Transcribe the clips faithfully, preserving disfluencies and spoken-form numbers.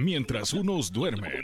mientras unos duermen.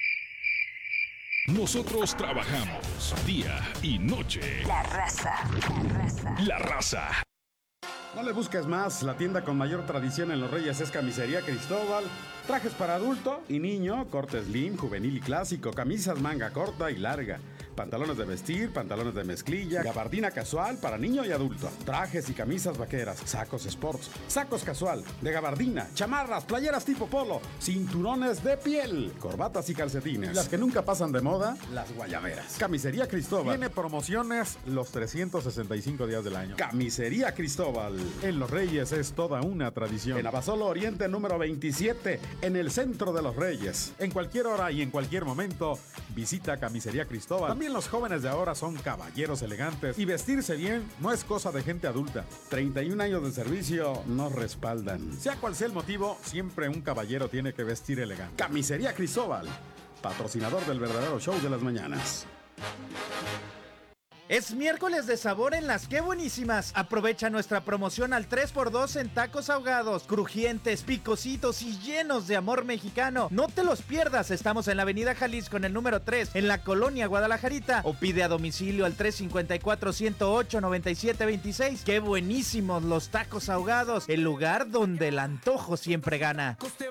Nosotros trabajamos día y noche. La raza, la raza. La raza. No le busques más, la tienda con mayor tradición en Los Reyes es Camisería Cristóbal. Trajes para adulto y niño, corte slim, juvenil y clásico, camisas manga corta y larga, pantalones de vestir, pantalones de mezclilla, gabardina casual para niño y adulto, trajes y camisas vaqueras, sacos sports, sacos casual, de gabardina, chamarras, playeras tipo polo, cinturones de piel, corbatas y calcetines. Las que nunca pasan de moda, las guayaberas. Camisería Cristóbal. Tiene promociones los trescientos sesenta y cinco días del año. Camisería Cristóbal. En Los Reyes es toda una tradición. En Abasolo Oriente número veintisiete, en el centro de Los Reyes. En cualquier hora y en cualquier momento, visita Camisería Cristóbal. También los jóvenes de ahora son caballeros elegantes y vestirse bien no es cosa de gente adulta. treinta y un años de servicio nos respaldan. Sea cual sea el motivo, siempre un caballero tiene que vestir elegante. Camisería Cristóbal, patrocinador del verdadero show de las mañanas. Es miércoles de sabor en Las Qué Buenísimas. Aprovecha nuestra promoción al tres por dos en tacos ahogados, crujientes, picositos y llenos de amor mexicano. No te los pierdas, estamos en la avenida Jalisco en el número tres, en la colonia Guadalajarita, o pide a domicilio al tres cinco cuatro, ciento ocho, noventa y siete veintiséis. Qué buenísimos los tacos ahogados, el lugar donde el antojo siempre gana.